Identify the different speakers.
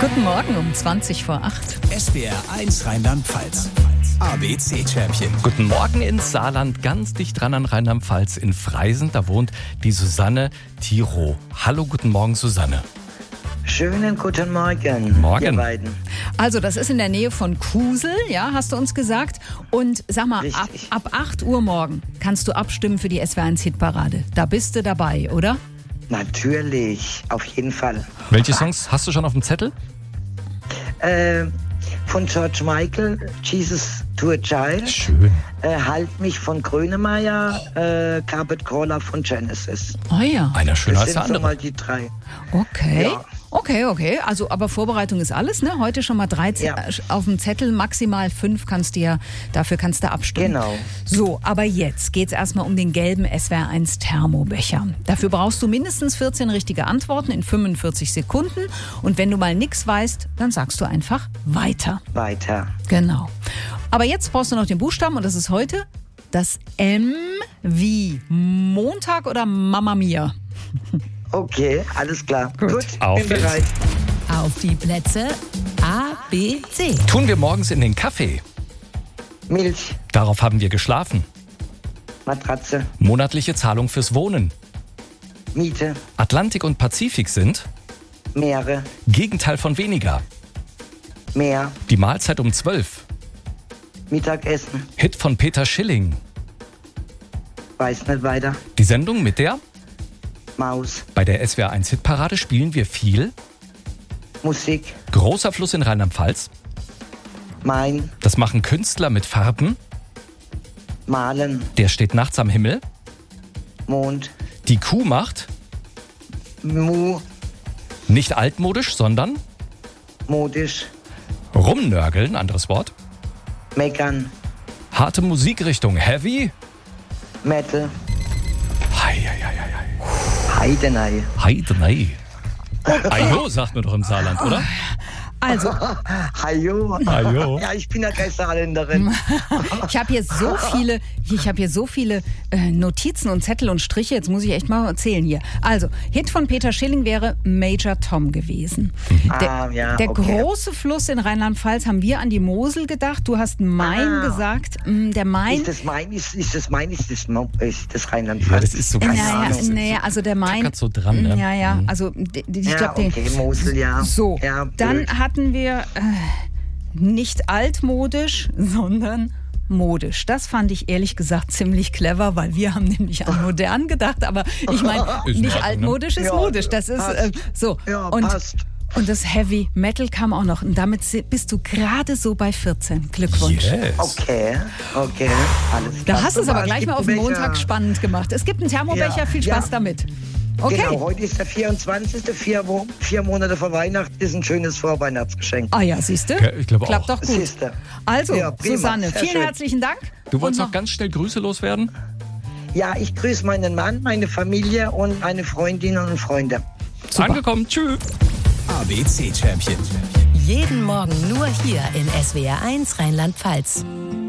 Speaker 1: Guten Morgen um 20:08.
Speaker 2: SWR 1 Rheinland-Pfalz. ABC-Champion.
Speaker 3: Guten Morgen ins Saarland, ganz dicht dran an Rheinland-Pfalz in Freisen. Da wohnt die Susanne Thiro. Hallo, guten Morgen, Susanne.
Speaker 4: Schönen guten Morgen,
Speaker 3: Morgen.
Speaker 4: ihr beiden.
Speaker 1: Also das ist in der Nähe von Kusel, ja, hast du uns gesagt. Und sag mal,
Speaker 4: Richtig.
Speaker 1: ab 8 Uhr morgen kannst du abstimmen für die SWR 1 Hitparade. Da bist du dabei, oder?
Speaker 4: Natürlich, auf jeden Fall.
Speaker 3: Welche Songs hast du schon auf dem Zettel?
Speaker 4: Von George Michael, Jesus to a Child.
Speaker 3: Schön.
Speaker 4: Halt mich von Grönemeyer, Carpet Crawler von Genesis.
Speaker 1: Oh ja.
Speaker 3: Einer schöner
Speaker 4: Das
Speaker 3: als der
Speaker 4: sind so
Speaker 3: andere.
Speaker 4: mal die drei.
Speaker 1: Okay.
Speaker 4: Ja.
Speaker 1: Okay. Also, aber Vorbereitung ist alles, ne? Heute schon mal 13
Speaker 4: Ja.
Speaker 1: auf dem Zettel, maximal 5 dafür kannst du abstimmen.
Speaker 4: Genau.
Speaker 1: So, aber jetzt geht's erstmal um den gelben SWR 1 Thermobecher. Dafür brauchst du mindestens 14 richtige Antworten in 45 Sekunden. Und wenn du mal nichts weißt, dann sagst du einfach weiter.
Speaker 4: Weiter.
Speaker 1: Genau. Aber jetzt brauchst du noch den Buchstaben und das ist heute das M wie Montag oder Mama Mia.
Speaker 4: Okay, alles klar. Gut,
Speaker 3: Auf
Speaker 4: bin
Speaker 3: geht's.
Speaker 4: bereit.
Speaker 5: Auf die Plätze A, B, C.
Speaker 3: Tun wir morgens in den Kaffee.
Speaker 4: Milch,
Speaker 3: Darauf haben wir geschlafen.
Speaker 4: Matratze,
Speaker 3: Monatliche Zahlung fürs Wohnen.
Speaker 4: Miete,
Speaker 3: Atlantik und Pazifik sind
Speaker 4: Meere,
Speaker 3: Gegenteil von weniger.
Speaker 4: Meer,
Speaker 3: Die Mahlzeit um 12.
Speaker 4: Mittagessen,
Speaker 3: Hit von Peter Schilling.
Speaker 4: weiß nicht weiter.
Speaker 3: Die Sendung mit der?
Speaker 4: Maus,
Speaker 3: Bei der SWR 1 Hitparade spielen wir viel.
Speaker 4: Musik,
Speaker 3: Großer Fluss in Rheinland-Pfalz.
Speaker 4: Main,
Speaker 3: Das machen Künstler mit Farben.
Speaker 4: Malen,
Speaker 3: Der steht nachts am Himmel.
Speaker 4: Mond,
Speaker 3: Die Kuh macht
Speaker 4: Mu,
Speaker 3: nicht altmodisch, sondern
Speaker 4: modisch,
Speaker 3: rumnörgeln, anderes Wort.
Speaker 4: meckern,
Speaker 3: Harte Musikrichtung, Heavy.
Speaker 4: Metal,
Speaker 3: Hei.
Speaker 4: Heidenei.
Speaker 3: Heidenei. Ajo, sagt man doch im Saarland, oder?
Speaker 1: Also,
Speaker 4: Hajo.
Speaker 3: Hajo.
Speaker 4: Ja, ich bin ja keine Saarländerin.
Speaker 1: ich habe hier so viele Notizen und Zettel und Striche. Jetzt muss ich echt mal erzählen hier. Also, Hit von Peter Schilling wäre Major Tom gewesen. Der
Speaker 4: okay.
Speaker 1: große Fluss in Rheinland-Pfalz haben wir an die Mosel gedacht. Du hast Main gesagt. Der Main.
Speaker 4: Ist das Rheinland-Pfalz?
Speaker 3: Ja, das ist so ganz
Speaker 1: Naja, also der Main.
Speaker 3: tackert so dran, ne?
Speaker 1: Ja. Also ich
Speaker 4: Ja,
Speaker 1: glaube,
Speaker 4: okay, Mosel, ja.
Speaker 1: So,
Speaker 4: Ja, blöd.
Speaker 1: dann hatten wir nicht altmodisch, sondern modisch. Das fand ich ehrlich gesagt ziemlich clever, weil wir haben nämlich an modern gedacht, aber ich meine,
Speaker 3: Ist in
Speaker 1: nicht
Speaker 3: Ordnung, ne?
Speaker 1: altmodisch ist
Speaker 4: Ja,
Speaker 1: modisch. Das ist
Speaker 4: passt.
Speaker 1: so.
Speaker 4: Ja,
Speaker 1: und,
Speaker 4: passt.
Speaker 1: und das Heavy Metal kam auch noch. Und damit bist du gerade so bei 14. Glückwunsch.
Speaker 3: Yes.
Speaker 4: Okay, alles klar.
Speaker 1: Da hast du es aber
Speaker 4: Super,
Speaker 1: gleich
Speaker 4: es
Speaker 1: mal
Speaker 4: gibt
Speaker 1: auf den
Speaker 4: einen Becher.
Speaker 1: Montag spannend gemacht. Es gibt einen Thermobecher,
Speaker 4: Ja,
Speaker 1: viel Spaß
Speaker 4: ja.
Speaker 1: damit. Okay.
Speaker 4: Genau, heute ist der 24. 4 Monate vor Weihnachten, ist ein schönes Vorweihnachtsgeschenk.
Speaker 1: Ah ja, siehst du?
Speaker 3: Ja, ich glaube
Speaker 1: Klappt
Speaker 3: auch.
Speaker 1: doch gut.
Speaker 4: Siehste.
Speaker 1: Also,
Speaker 4: Ja, prima,
Speaker 1: Susanne,
Speaker 4: sehr
Speaker 1: vielen
Speaker 4: schön.
Speaker 1: herzlichen Dank.
Speaker 3: Du wolltest
Speaker 1: Und
Speaker 3: noch ganz schnell Grüße loswerden?
Speaker 4: Ja, ich grüße meinen Mann, meine Familie und meine Freundinnen und Freunde.
Speaker 1: Super.
Speaker 3: Angekommen, tschüss.
Speaker 2: ABC-Champion.
Speaker 5: Jeden Morgen nur hier in SWR 1 Rheinland-Pfalz.